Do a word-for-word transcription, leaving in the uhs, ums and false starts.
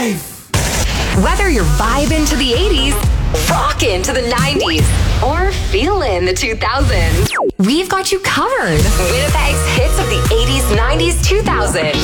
life. Whether you're vibing to the eighties, rockin' to the nineties, or feelin' the two thousands, we've got you covered. Winnipeg's hits of the eighties, nineties, two thousands.